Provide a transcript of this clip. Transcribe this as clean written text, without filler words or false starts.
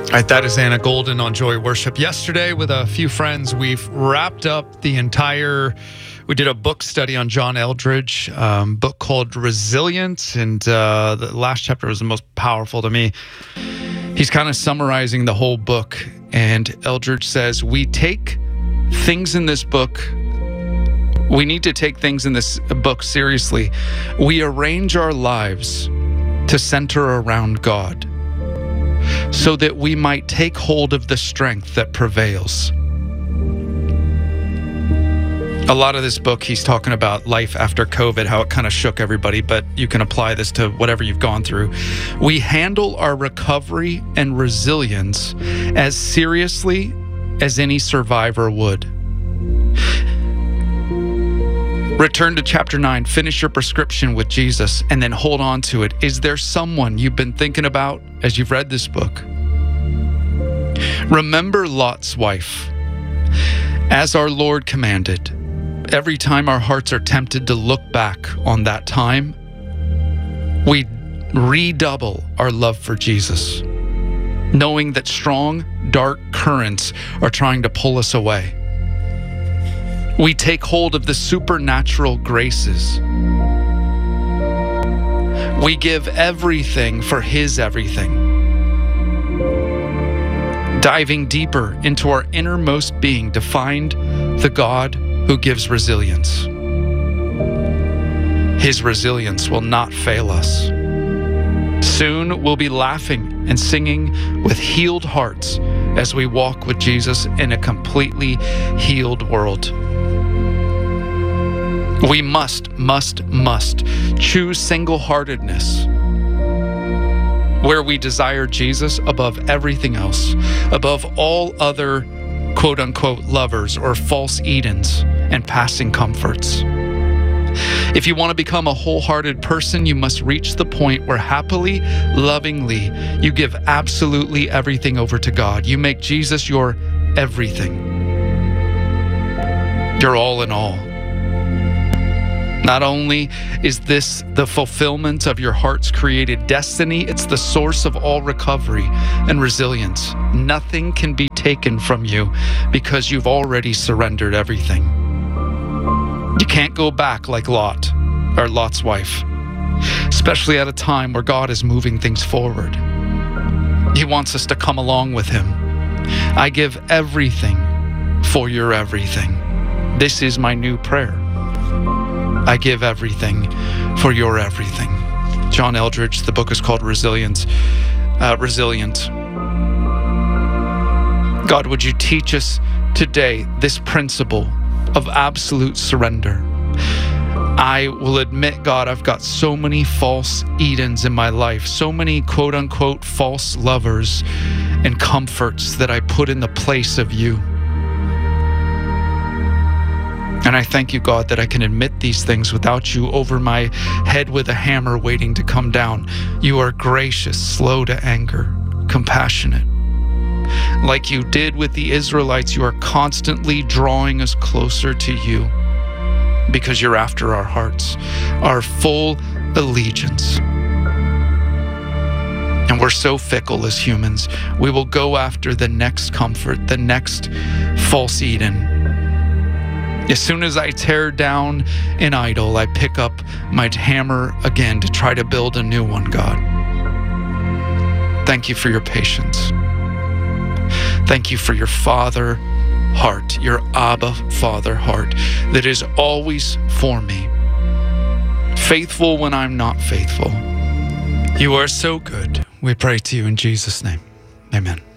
All right, that is Anna Golden on Joy Worship. Yesterday, with a few friends, we've wrapped up we did a book study on John Eldredge, book called Resilient, and the last chapter was the most powerful to me. He's kind of summarizing the whole book, and Eldredge says, we need to take things in this book seriously. We arrange our lives to center around God, so that we might take hold of the strength that prevails. A lot of this book, he's talking about life after COVID, how it kind of shook everybody, but you can apply this to whatever you've gone through. We handle our recovery and resilience as seriously as any survivor would. Return to chapter 9, finish your prescription with Jesus, and then hold on to it. Is there someone you've been thinking about as you've read this book? Remember Lot's wife. As our Lord commanded, every time our hearts are tempted to look back on that time, we redouble our love for Jesus, knowing that strong, dark currents are trying to pull us away. We take hold of the supernatural graces. We give everything for His everything, diving deeper into our innermost being to find the God who gives resilience. His resilience will not fail us. Soon we'll be laughing and singing with healed hearts as we walk with Jesus in a completely healed world. We must choose single-heartedness, where we desire Jesus above everything else, above all other quote-unquote lovers or false Edens and passing comforts. If you want to become a wholehearted person, you must reach the point where happily, lovingly, you give absolutely everything over to God. You make Jesus your everything, your all in all. Not only is this the fulfillment of your heart's created destiny, it's the source of all recovery and resilience. Nothing can be taken from you because you've already surrendered everything. You can't go back like Lot, or Lot's wife, especially at a time where God is moving things forward. He wants us to come along with Him. I give everything for your everything. This is my new prayer. I give everything for your everything. John Eldredge, the book is called Resilient. God, would you teach us today this principle of absolute surrender? I will admit, God, I've got so many false Edens in my life, so many quote-unquote false lovers and comforts that I put in the place of you. And I thank you, God, that I can admit these things without you over my head with a hammer waiting to come down. You are gracious, slow to anger, compassionate. Like you did with the Israelites, you are constantly drawing us closer to you because you're after our hearts, our full allegiance. And we're so fickle as humans. We will go after the next comfort, the next false Eden. As soon as I tear down an idol, I pick up my hammer again to try to build a new one, God. Thank you for your patience. Thank you for your Father heart, your Abba Father heart that is always for me. Faithful when I'm not faithful. You are so good. We pray to you in Jesus' name. Amen.